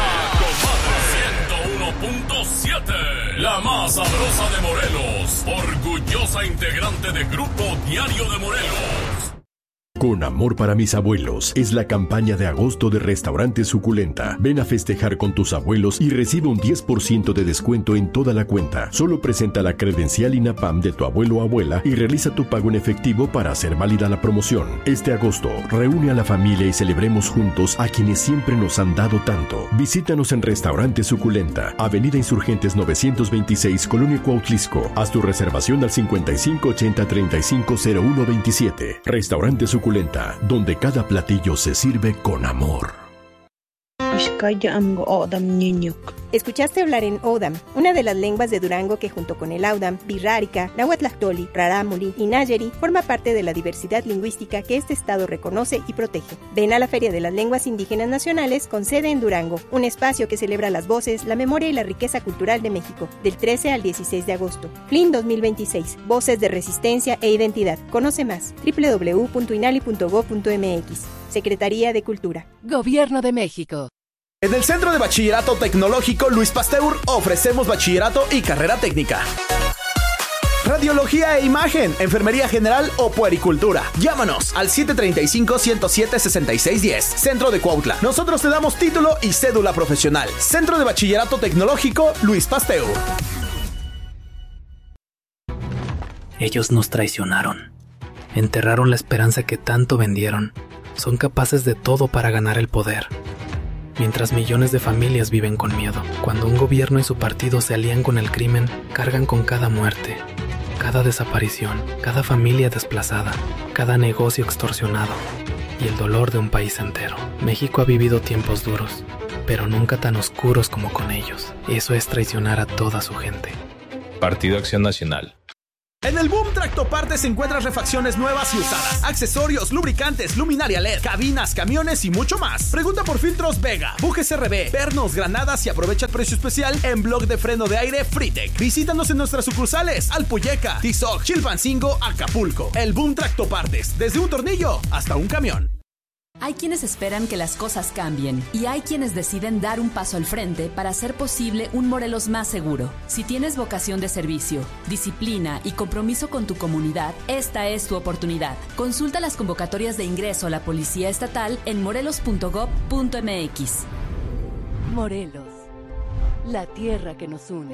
101.7, la más sabrosa de Morelos, orgullosa integrante de Grupo Diario de Morelos. Con amor para mis abuelos es la campaña de agosto de Restaurante Suculenta. Ven a festejar con tus abuelos y recibe un 10% de descuento en toda la cuenta. Solo presenta la credencial INAPAM de tu abuelo o abuela y realiza tu pago en efectivo para hacer válida la promoción. Este agosto, reúne a la familia y celebremos juntos a quienes siempre nos han dado tanto. Visítanos en Restaurante Suculenta, Avenida Insurgentes 926, Colonia Cuautlisco. Haz tu reservación al 5580-350127. Restaurante Suculenta, donde cada platillo se sirve con amor. Escuchaste hablar en Odam, una de las lenguas de Durango que junto con el Audam, Birrárica, Nahuatlactoli, Rarámuri y Nayeri forma parte de la diversidad lingüística que este estado reconoce y protege. Ven a la Feria de las Lenguas Indígenas Nacionales con sede en Durango, un espacio que celebra las voces, la memoria y la riqueza cultural de México, del 13 al 16 de agosto. FLIN 2026, Voces de Resistencia e Identidad. Conoce más, www.inali.gov.mx. Secretaría de Cultura. Gobierno de México. En el Centro de Bachillerato Tecnológico Luis Pasteur ofrecemos bachillerato y carrera técnica, radiología e imagen, enfermería general o puericultura. Llámanos al 735-107-6610. Centro de Cuautla. Nosotros te damos título y cédula profesional. Centro de Bachillerato Tecnológico Luis Pasteur. Ellos nos traicionaron. Enterraron la esperanza que tanto vendieron. Son capaces de todo para ganar el poder. Mientras millones de familias viven con miedo, cuando un gobierno y su partido se alían con el crimen, cargan con cada muerte, cada desaparición, cada familia desplazada, cada negocio extorsionado. y el dolor de un país entero. México ha vivido tiempos duros, pero nunca tan oscuros como con ellos. Eso es traicionar a toda su gente. Partido Acción Nacional. En el Boom Tractopartes encuentras refacciones nuevas y usadas, accesorios, lubricantes, luminaria LED, cabinas, camiones y mucho más. Pregunta por filtros Vega, bujes RB, pernos, granadas y aprovecha el precio especial en bloque de freno de aire Fritec. Visítanos en nuestras sucursales Alpuyeca, Tizoc, Chilpancingo, Acapulco. El Boom Tractopartes, desde un tornillo hasta un camión. Hay quienes esperan que las cosas cambien y hay quienes deciden dar un paso al frente para hacer posible un Morelos más seguro. Si tienes vocación de servicio, disciplina y compromiso con tu comunidad, esta es tu oportunidad. Consulta las convocatorias de ingreso a la Policía Estatal en morelos.gov.mx. Morelos, la tierra que nos une.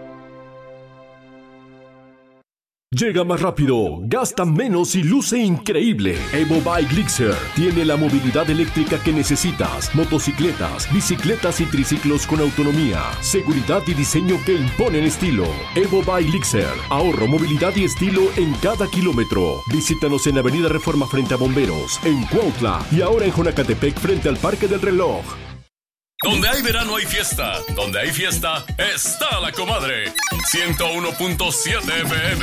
Llega más rápido, gasta menos y luce increíble. Evo Bike Gixxer tiene la movilidad eléctrica que necesitas. Motocicletas, bicicletas y triciclos con autonomía, seguridad y diseño que imponen estilo. Evo Bike Gixxer, ahorro, movilidad y estilo en cada kilómetro. Visítanos en Avenida Reforma frente a Bomberos, en Cuautla y ahora en Jonacatepec frente al Parque del Reloj. Donde hay verano hay fiesta. Donde hay fiesta está la comadre. 101.7 FM.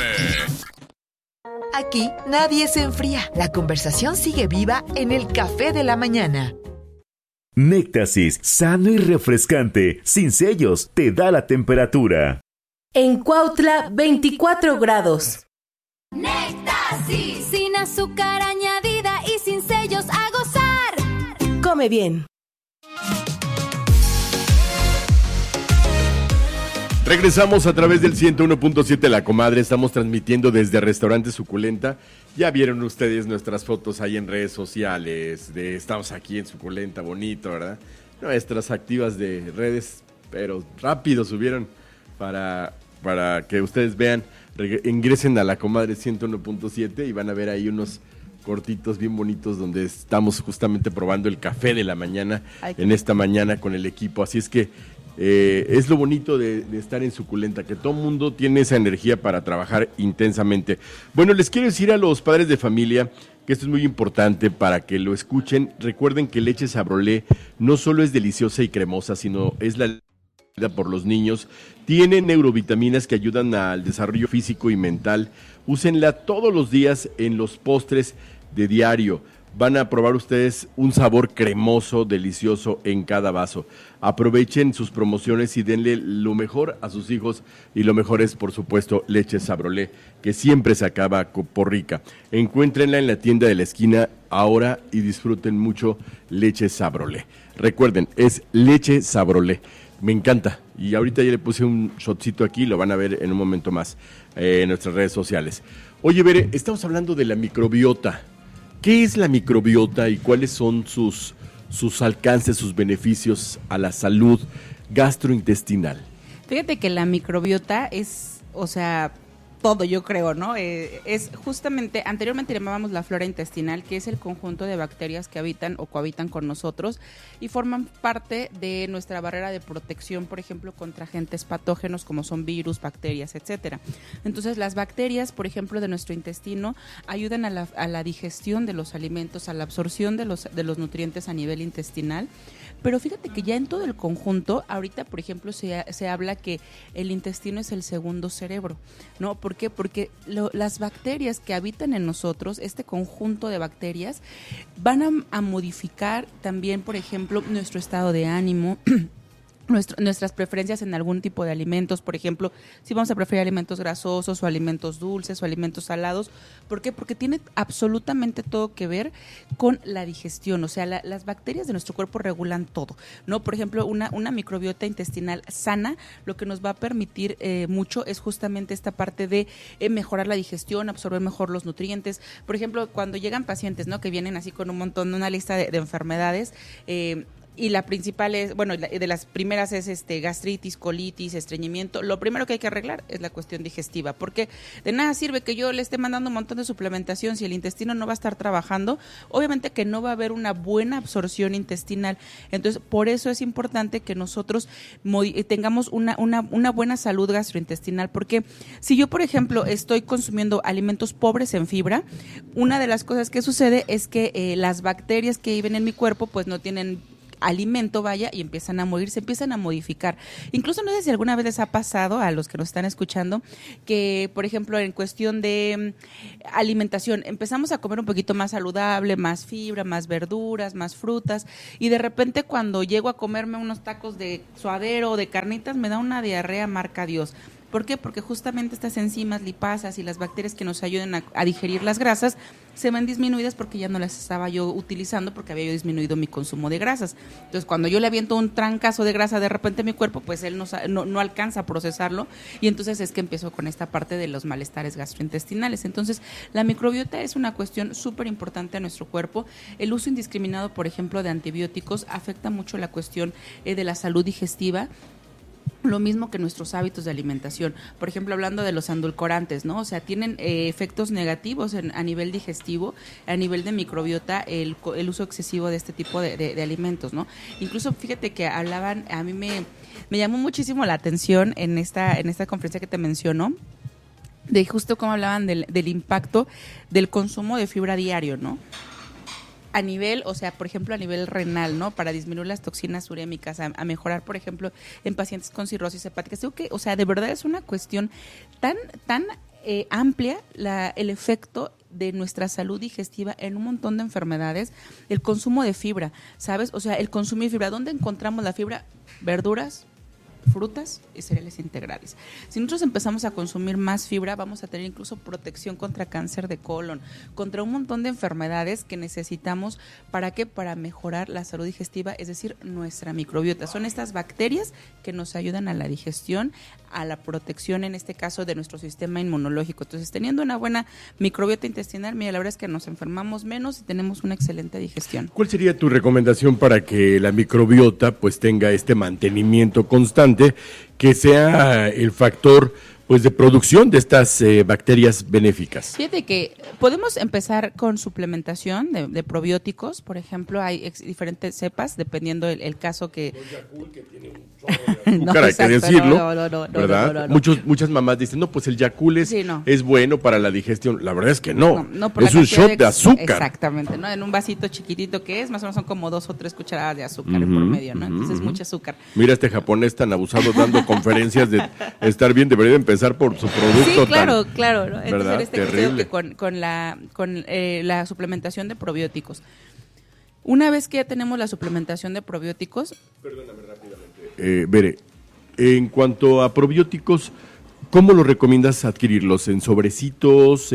Aquí nadie se enfría. La conversación sigue viva en el café de la mañana. Néctasis, sano y refrescante, sin sellos, te da la temperatura. En Cuautla, 24 grados. Néctasis, sin azúcar añadida y sin sellos, a gozar. Come bien. Regresamos a través del 101.7 La Comadre, estamos transmitiendo desde Restaurante Suculenta. Ya vieron ustedes nuestras fotos ahí en redes sociales, estamos aquí en Suculenta, bonito, ¿verdad? Nuestras activas de redes, pero rápido subieron para que ustedes vean, ingresen a La Comadre 101.7 y van a ver ahí unos cortitos bien bonitos donde estamos justamente probando el café de la mañana, en esta mañana con el equipo, así es que es lo bonito de estar en Suculenta, que todo el mundo tiene esa energía para trabajar intensamente. Bueno, les quiero decir a los padres de familia que esto es muy importante para que lo escuchen. Recuerden que leche Sabrolé no solo es deliciosa y cremosa, sino es la por los niños. Tiene neurovitaminas que ayudan al desarrollo físico y mental. Úsenla todos los días en los postres de diario. Van a probar ustedes un sabor cremoso, delicioso en cada vaso. Aprovechen sus promociones y denle lo mejor a sus hijos. Y lo mejor es, por supuesto, leche Sabrolé, que siempre se acaba por rica. Encuéntrenla en la tienda de la esquina ahora y disfruten mucho leche Sabrolé. Recuerden, es leche Sabrolé. Me encanta. Y ahorita ya le puse un shotcito aquí, lo van a ver en un momento más en nuestras redes sociales. Oye, Bere, estamos hablando de la microbiota. ¿Qué es la microbiota y cuáles son sus alcances, sus beneficios a la salud gastrointestinal? Fíjate que la microbiota es, todo, yo creo, ¿no? Es justamente, anteriormente llamábamos la flora intestinal, que es el conjunto de bacterias que habitan o cohabitan con nosotros y forman parte de nuestra barrera de protección, por ejemplo, contra agentes patógenos como son virus, bacterias, etcétera. Entonces, las bacterias, por ejemplo, de nuestro intestino ayudan a la digestión de los alimentos, a la absorción de los nutrientes a nivel intestinal. Pero fíjate que ya en todo el conjunto, ahorita, por ejemplo, se habla que el intestino es el segundo cerebro, ¿no? ¿Por qué? Porque las bacterias que habitan en nosotros, este conjunto de bacterias, van a modificar también, por ejemplo, nuestro estado de ánimo, nuestras preferencias en algún tipo de alimentos, por ejemplo, si vamos a preferir alimentos grasosos o alimentos dulces o alimentos salados. ¿Por qué? Porque tiene absolutamente todo que ver con la digestión, o sea, las bacterias de nuestro cuerpo regulan todo, ¿no? Por ejemplo, una microbiota intestinal sana, lo que nos va a permitir mucho es justamente esta parte de mejorar la digestión, absorber mejor los nutrientes. Por ejemplo, cuando llegan pacientes, ¿no?, que vienen así con un montón, una lista de enfermedades, Y la principal es, bueno, de las primeras es gastritis, colitis, estreñimiento. Lo primero que hay que arreglar es la cuestión digestiva, porque de nada sirve que yo le esté mandando un montón de suplementación si el intestino no va a estar trabajando, obviamente que no va a haber una buena absorción intestinal. Entonces, por eso es importante que nosotros tengamos una buena salud gastrointestinal, porque si yo, por ejemplo, estoy consumiendo alimentos pobres en fibra, una de las cosas que sucede es que las bacterias que viven en mi cuerpo pues no tienen alimento, vaya, y empiezan a morir, se empiezan a modificar. Incluso no sé si alguna vez les ha pasado a los que nos están escuchando que, por ejemplo, en cuestión de alimentación, empezamos a comer un poquito más saludable, más fibra, más verduras, más frutas, y de repente cuando llego a comerme unos tacos de suadero o de carnitas, me da una diarrea marca Dios. ¿Por qué? Porque justamente estas enzimas lipasas y las bacterias que nos ayudan a digerir las grasas se ven disminuidas porque ya no las estaba yo utilizando porque había yo disminuido mi consumo de grasas. Entonces, cuando yo le aviento un trancazo de grasa de repente a mi cuerpo, pues él no alcanza a procesarlo y entonces es que empiezo con esta parte de los malestares gastrointestinales. Entonces, la microbiota es una cuestión súper importante a nuestro cuerpo. El uso indiscriminado, por ejemplo, de antibióticos afecta mucho la cuestión de la salud digestiva. Lo mismo que nuestros hábitos de alimentación. Por ejemplo, hablando de los endulcorantes, ¿no? O sea, tienen efectos negativos a nivel digestivo, a nivel de microbiota, el uso excesivo de este tipo de alimentos, ¿no? Incluso, fíjate que hablaban, a mí me llamó muchísimo la atención en esta conferencia que te menciono, de justo cómo hablaban del impacto del consumo de fibra diario, ¿no? A nivel, o sea, por ejemplo, a nivel renal, ¿no? Para disminuir las toxinas urémicas, a mejorar, por ejemplo, en pacientes con cirrosis hepática. Digo que, o sea, de verdad es una cuestión tan amplia el efecto de nuestra salud digestiva en un montón de enfermedades, el consumo de fibra, ¿sabes? O sea, el consumir fibra. ¿Dónde encontramos la fibra? Verduras, frutas y cereales integrales. Si nosotros empezamos a consumir más fibra, vamos a tener incluso protección contra cáncer de colon, contra un montón de enfermedades que necesitamos. ¿Para qué? Para mejorar la salud digestiva, es decir, nuestra microbiota. Son estas bacterias que nos ayudan a la digestión, a la protección, en este caso, de nuestro sistema inmunológico. Entonces, teniendo una buena microbiota intestinal, mira, la verdad es que nos enfermamos menos y tenemos una excelente digestión. ¿Cuál sería tu recomendación para que la microbiota pues tenga este mantenimiento constante, que sea el factor pues de producción de estas bacterias benéficas? Fíjate que podemos empezar con suplementación de probióticos. Por ejemplo, hay diferentes cepas, dependiendo el caso que... Hay que decirlo, ¿verdad? Muchas mamás dicen, no, pues el Yakult es bueno para la digestión. La verdad es que no es un shot de azúcar. Exactamente, ¿no? En un vasito chiquitito que es, más o menos son como 2 o 3 cucharadas de azúcar por medio, ¿no? Entonces, mucho azúcar. Mira este japonés tan abusado dando conferencias de estar bien, debería empezar por su producto. Sí, claro, ¿no? Entonces, Terrible. con la suplementación de probióticos. Una vez que ya tenemos la suplementación de probióticos... Perdóname rápidamente. Bere, en cuanto a probióticos, ¿cómo los recomiendas adquirirlos? ¿En sobrecitos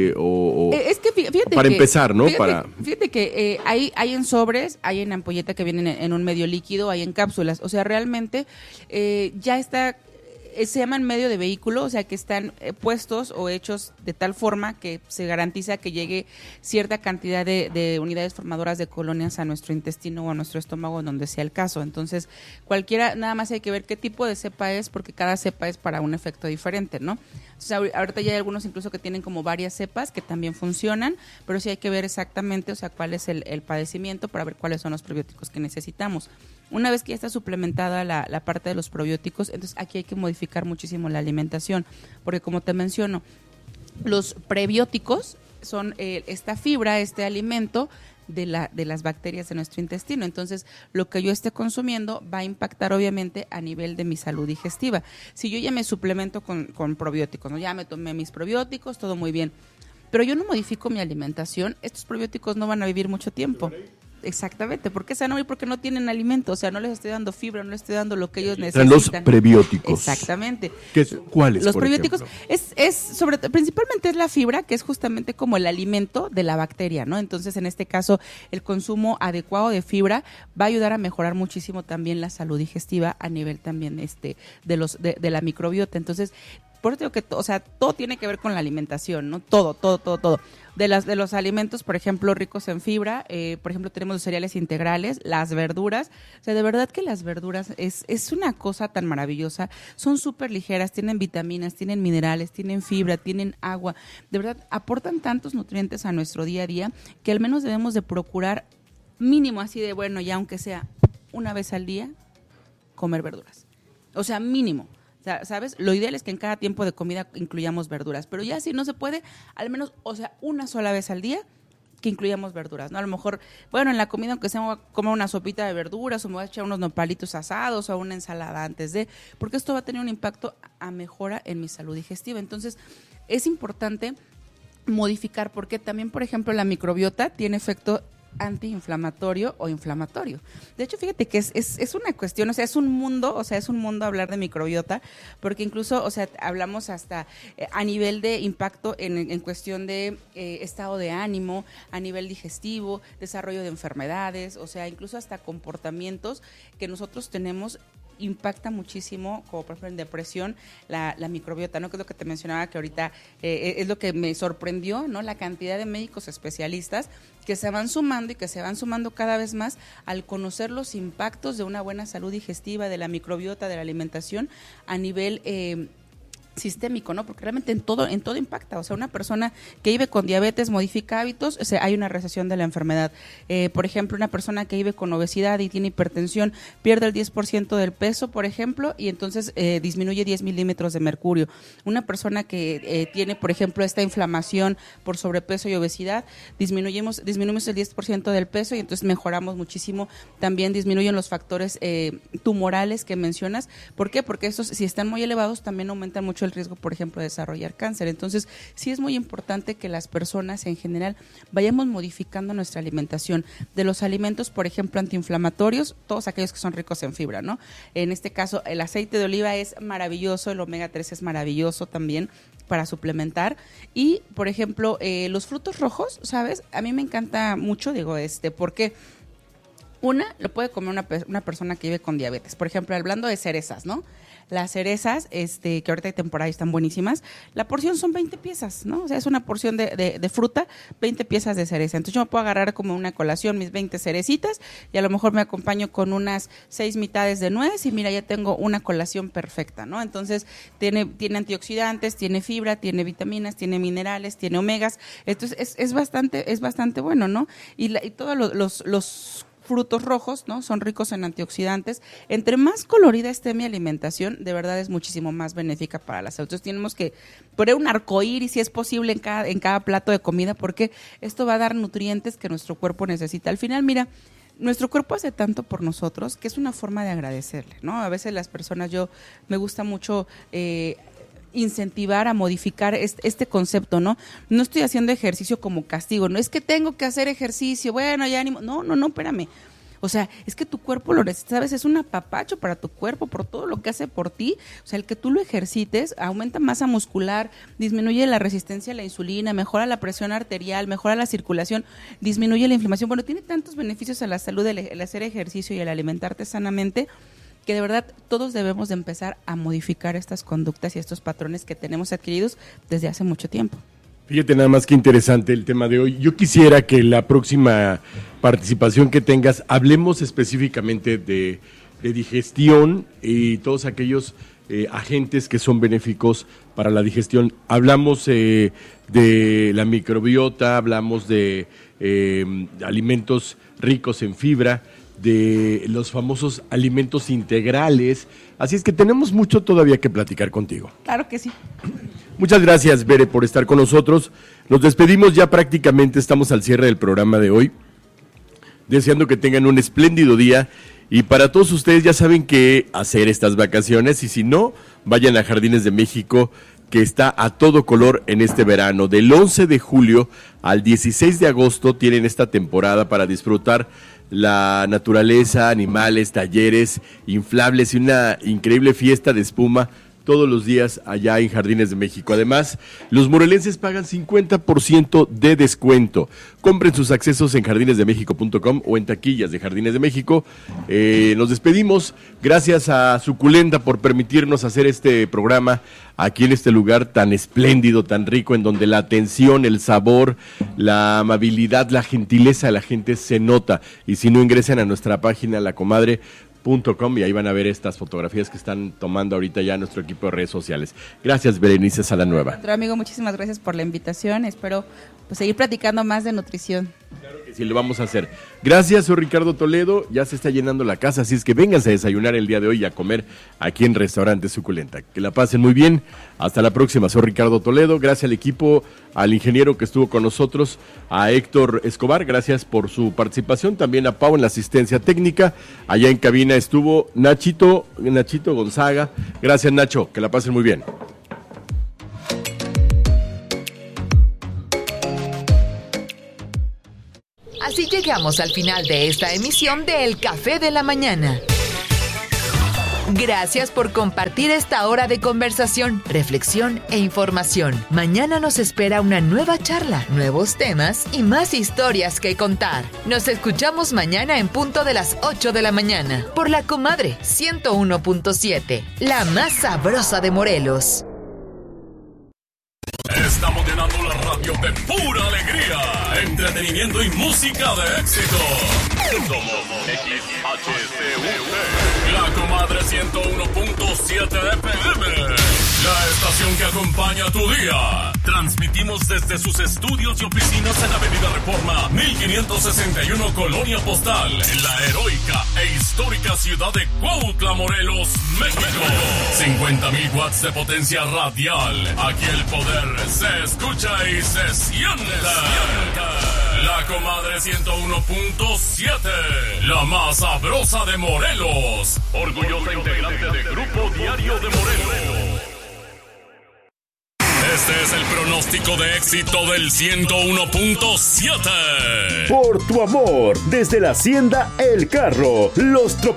es que fíjate para que, empezar, ¿no? Fíjate que hay en sobres, hay en ampolleta que vienen en un medio líquido, hay en cápsulas. O sea, realmente ya está... se llaman medio de vehículo, o sea que están puestos o hechos de tal forma que se garantiza que llegue cierta cantidad de unidades formadoras de colonias a nuestro intestino o a nuestro estómago, en donde sea el caso. Entonces, cualquiera, nada más hay que ver qué tipo de cepa es, porque cada cepa es para un efecto diferente, ¿no? Entonces, ahorita ya hay algunos incluso que tienen como varias cepas que también funcionan, pero sí hay que ver exactamente, o sea, cuál es el padecimiento para ver cuáles son los probióticos que necesitamos. Una vez que ya está suplementada la parte de los probióticos, entonces aquí hay que modificar muchísimo la alimentación, porque como te menciono, los prebióticos son esta fibra, este alimento de las bacterias de nuestro intestino. Entonces, lo que yo esté consumiendo va a impactar obviamente a nivel de mi salud digestiva. Si yo ya me suplemento con probióticos, ¿no? Ya me tomé mis probióticos, todo muy bien, pero yo no modifico mi alimentación, estos probióticos no van a vivir mucho tiempo. Exactamente, porque se van a morir porque no tienen alimento, o sea, no les estoy dando fibra, no les estoy dando lo que ellos necesitan. Los prebióticos. Exactamente. ¿Cuáles? Los prebióticos principalmente es la fibra, que es justamente como el alimento de la bacteria, ¿no? Entonces, en este caso, el consumo adecuado de fibra va a ayudar a mejorar muchísimo también la salud digestiva a nivel también de la microbiota. Entonces, por eso digo que, todo tiene que ver con la alimentación, ¿no? Todo. De los alimentos, por ejemplo, ricos en fibra, por ejemplo, tenemos los cereales integrales, las verduras. O sea, de verdad que las verduras es una cosa tan maravillosa. Son súper ligeras, tienen vitaminas, tienen minerales, tienen fibra, tienen agua. De verdad, aportan tantos nutrientes a nuestro día a día que al menos debemos de procurar mínimo así de, bueno, ya aunque sea una vez al día, comer verduras. O sea, mínimo. O sea, ¿sabes? Lo ideal es que en cada tiempo de comida incluyamos verduras, pero ya si no se puede, al menos, una sola vez al día que incluyamos verduras, ¿no? A lo mejor, bueno, en la comida, aunque sea, me voy a comer una sopita de verduras o me voy a echar unos nopalitos asados o una ensalada antes de, porque esto va a tener un impacto a mejora en mi salud digestiva. Entonces, es importante modificar, porque también, por ejemplo, la microbiota tiene efecto antiinflamatorio o inflamatorio. De hecho, fíjate que es una cuestión, es un mundo hablar de microbiota, porque incluso, hablamos hasta a nivel de impacto en cuestión de estado de ánimo, a nivel digestivo, desarrollo de enfermedades, incluso hasta comportamientos que nosotros tenemos. Impacta muchísimo, como por ejemplo en depresión, la microbiota, ¿no? Que es lo que te mencionaba, que ahorita es lo que me sorprendió, ¿no? La cantidad de médicos especialistas que se van sumando y que se van sumando cada vez más al conocer los impactos de una buena salud digestiva, de la microbiota, de la alimentación a nivel sistémico, ¿no? Porque realmente en todo impacta. O sea, una persona que vive con diabetes modifica hábitos, hay una recesión de la enfermedad. Por ejemplo, una persona que vive con obesidad y tiene hipertensión pierde el 10% del peso, por ejemplo, y entonces disminuye 10 milímetros de mercurio. Una persona que tiene, por ejemplo, esta inflamación por sobrepeso y obesidad, disminuimos el 10% del peso y entonces mejoramos muchísimo. También disminuyen los factores tumorales que mencionas. ¿Por qué? Porque estos, si están muy elevados, también aumentan mucho el riesgo, por ejemplo, de desarrollar cáncer. Entonces, sí es muy importante que las personas en general vayamos modificando nuestra alimentación. De los alimentos, por ejemplo, antiinflamatorios, todos aquellos que son ricos en fibra, ¿no? En este caso, el aceite de oliva es maravilloso, el omega 3 es maravilloso también para suplementar. Y, por ejemplo, los frutos rojos, ¿sabes? A mí me encanta mucho, porque lo puede comer una persona que vive con diabetes. Por ejemplo, hablando de cerezas, ¿no? Las cerezas, que ahorita hay temporada y están buenísimas, la porción son 20 piezas, ¿no? O sea, es una porción de fruta, 20 piezas de cereza. Entonces yo me puedo agarrar como una colación mis 20 cerecitas y a lo mejor me acompaño con unas 6 mitades de nuez y mira, ya tengo una colación perfecta, ¿no? Entonces tiene antioxidantes, tiene fibra, tiene vitaminas, tiene minerales, tiene omegas. Entonces es bastante bueno, ¿no? Y todos los frutos rojos, ¿no? Son ricos en antioxidantes. Entre más colorida esté mi alimentación, de verdad es muchísimo más benéfica para la salud. Entonces tenemos que poner un arcoíris, si es posible, en cada plato de comida, porque esto va a dar nutrientes que nuestro cuerpo necesita. Al final, mira, nuestro cuerpo hace tanto por nosotros que es una forma de agradecerle, ¿no? A veces las personas, me gusta mucho incentivar a modificar este concepto, ¿no? No estoy haciendo ejercicio como castigo, no es que tengo que hacer ejercicio, bueno, ya ánimo, no, espérame. O sea, es que tu cuerpo lo necesita, ¿sabes? Es un apapacho para tu cuerpo por todo lo que hace por ti. O sea, el que tú lo ejercites aumenta masa muscular, disminuye la resistencia a la insulina, mejora la presión arterial, mejora la circulación, disminuye la inflamación. Bueno, tiene tantos beneficios a la salud el hacer ejercicio y el alimentarte sanamente, que de verdad todos debemos de empezar a modificar estas conductas y estos patrones que tenemos adquiridos desde hace mucho tiempo. Fíjate nada más que interesante el tema de hoy. Yo quisiera que la próxima participación que tengas hablemos específicamente de digestión y todos aquellos agentes que son benéficos para la digestión. Hablamos de la microbiota, hablamos de alimentos ricos en fibra, de los famosos alimentos integrales. Así es que tenemos mucho todavía que platicar contigo. Claro que sí. Muchas gracias, Bere, por estar con nosotros. Nos despedimos ya prácticamente, estamos al cierre del programa de hoy. Deseando que tengan un espléndido día. Y para todos ustedes ya saben qué hacer estas vacaciones. Y si no, vayan a Jardines de México, que está a todo color en este verano. Del 11 de julio al 16 de agosto tienen esta temporada para disfrutar la naturaleza, animales, talleres, inflables y una increíble fiesta de espuma todos los días allá en Jardines de México. Además, los morelenses pagan 50% de descuento. Compren sus accesos en jardinesdemexico.com o en taquillas de Jardines de México. Nos despedimos. Gracias a Suculenta por permitirnos hacer este programa aquí en este lugar tan espléndido, tan rico, en donde la atención, el sabor, la amabilidad, la gentileza de la gente se nota. Y si no, ingresen a nuestra página lacomadre.com y ahí van a ver estas fotografías que están tomando ahorita ya nuestro equipo de redes sociales. Gracias, Berenice Salanueva. Otro amigo, muchísimas gracias por la invitación. Espero seguir platicando más de nutrición. Claro que sí, lo vamos a hacer. Gracias, soy Ricardo Toledo. Ya se está llenando la casa, así es que vénganse a desayunar el día de hoy y a comer aquí en Restaurante Suculenta. Que la pasen muy bien. Hasta la próxima. Soy Ricardo Toledo. Gracias al equipo, al ingeniero que estuvo con nosotros, a Héctor Escobar. Gracias por su participación. También a Pau en la asistencia técnica. Allá en cabina estuvo Nachito Gonzaga. Gracias, Nacho. Que la pasen muy bien. Así llegamos al final de esta emisión de El Café de la Mañana. Gracias por compartir esta hora de conversación, reflexión e información. Mañana nos espera una nueva charla, nuevos temas y más historias que contar. Nos escuchamos mañana en punto de las 8 de la mañana por La Comadre 101.7, la más sabrosa de Morelos. Estamos llenando la radio de pura alegría, entretenimiento y música de éxito. Somos XHCUT, La Comadre 101.7 FM, la estación que acompaña tu día. Transmitimos desde sus estudios y oficinas en Avenida Reforma 1561, Colonia Postal, en la heroica e histórica ciudad de Cuautla, Morelos, México. 50,000 watts de potencia radial. Aquí el poder se escucha y se siente. La Comadre 101.7, la más sabrosa de Morelos. Orgullosa integrante de Grupo Diario de Morelos. Este es el pronóstico de éxito del 101.7. Por tu amor, desde la Hacienda El Carro, los